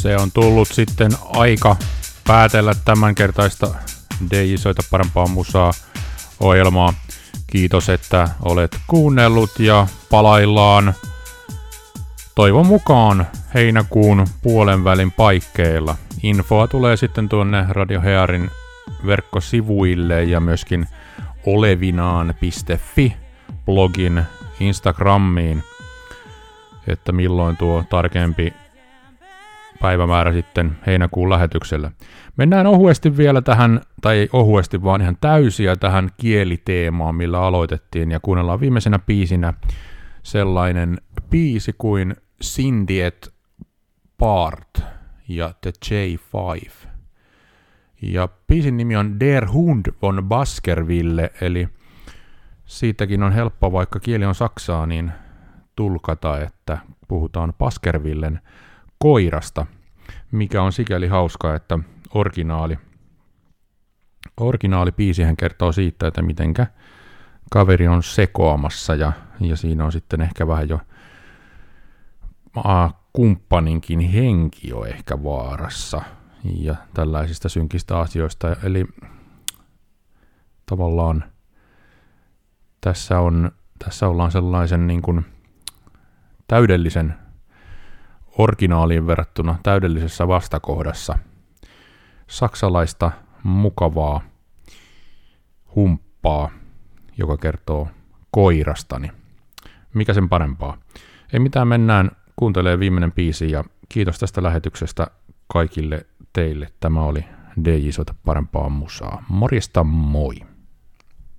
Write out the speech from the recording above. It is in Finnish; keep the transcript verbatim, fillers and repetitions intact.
Se on tullut sitten aika päätellä tämänkertaista D J Soita parempaa musaa ohjelmaa. Kiitos, että olet kuunnellut ja palaillaan toivon mukaan heinäkuun puolen välin paikkeilla. Infoa tulee sitten tuonne Radio Hearin verkkosivuille ja myöskin olevinaan piste fi blogin Instagramiin, että milloin tuo tarkempi päivämäärä sitten heinäkuun lähetyksellä. Mennään ohuesti vielä tähän, tai ei ohuesti, vaan ihan täysiä tähän kieliteemaan, millä aloitettiin, ja kuunnellaan viimeisenä biisinä sellainen biisi kuin Cindy Part ja The J viisi. Ja biisin nimi on Der Hund von Baskerville, eli siitäkin on helppo, vaikka kieli on saksaa, niin tulkata, että puhutaan Baskervillen koirasta, mikä on sikäli hauskaa, että originaali, originaali biisihän kertoo siitä, että mitenkä kaveri on sekoamassa ja, ja siinä on sitten ehkä vähän jo a, kumppaninkin henki jo ehkä vaarassa ja tällaisista synkistä asioista. Eli tavallaan tässä, on, tässä ollaan sellaisen niin kuin täydellisen originaaliin verrattuna täydellisessä vastakohdassa. Saksalaista mukavaa humppaa, joka kertoo koirastani. Mikä sen parempaa? Ei mitään, mennään kuuntelemaan viimeinen biisi ja kiitos tästä lähetyksestä kaikille teille. Tämä oli D J Soita parempaa musaa. Morjesta, moi!